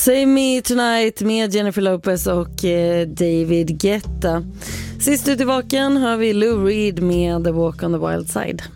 Save Me Tonight med Jennifer Lopez och David Guetta. Sist ut i vaken har vi Lou Reed med The Walk on the Wild Side.